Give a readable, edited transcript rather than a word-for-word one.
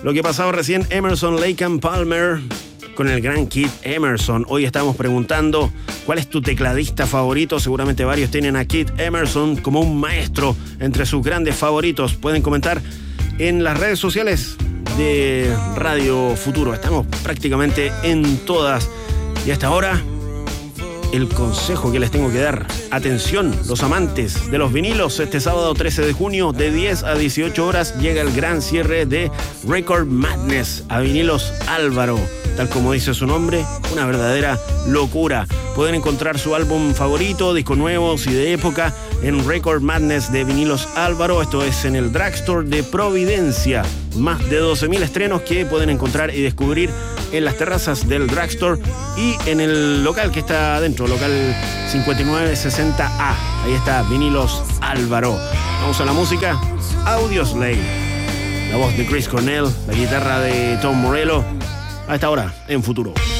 Lo que pasaba recién, Emerson, Lake and Palmer, con el gran Keith Emerson. Hoy estamos preguntando cuál es tu tecladista favorito. Seguramente varios tienen a Keith Emerson como un maestro entre sus grandes favoritos. Pueden comentar en las redes sociales de Radio Futuro. Estamos prácticamente en todas. Y hasta ahora, el consejo que les tengo que dar: atención, los amantes de los vinilos, este sábado 13 de junio de 10 a 18 horas llega el gran cierre de Record Madness a Vinilos Álvaro. Tal como dice su nombre, una verdadera locura. Pueden encontrar su álbum favorito, discos nuevos y de época en Record Madness de Vinilos Álvaro. Esto es en el Drugstore de Providencia. Más de 12.000 estrenos que pueden encontrar y descubrir en las terrazas del Drugstore y en el local que está adentro, local 5960A. Ahí está Vinilos Álvaro. Vamos a la música. Audioslave. La voz de Chris Cornell, la guitarra de Tom Morello. A esta hora, en Futuro.